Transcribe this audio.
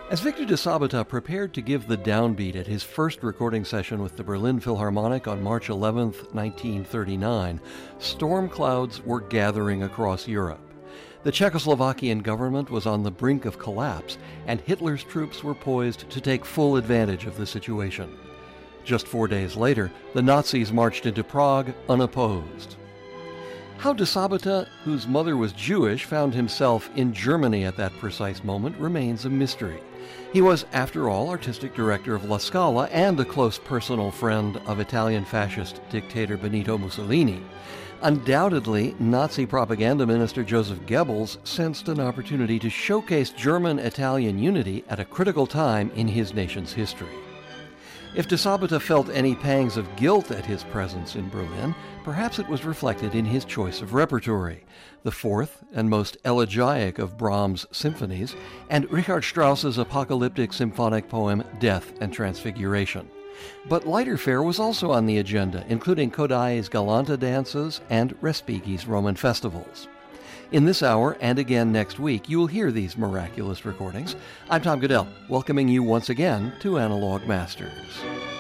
As Victor de Sabata prepared to give the downbeat at his first recording session with the Berlin Philharmonic on March 11, 1939, storm clouds were gathering across Europe. The Czechoslovakian government was on the brink of collapse, and Hitler's troops were poised to take full advantage of the situation. Just 4 days later, the Nazis marched into Prague unopposed. How de Sabata, whose mother was Jewish, found himself in Germany at that precise moment remains a mystery. He was, after all, artistic director of La Scala and a close personal friend of Italian fascist dictator Benito Mussolini. Undoubtedly, Nazi propaganda minister Joseph Goebbels sensed an opportunity to showcase German-Italian unity at a critical time in his nation's history. If de Sabata felt any pangs of guilt at his presence in Berlin, perhaps it was reflected in his choice of repertory, the fourth and most elegiac of Brahms' symphonies, and Richard Strauss's apocalyptic symphonic poem Death and Transfiguration. But lighter fare was also on the agenda, including Kodály's Galanta dances and Respighi's Roman festivals. In this hour, and again next week, you will hear these miraculous recordings. I'm Tom Goodell, welcoming you once again to Analog Masters.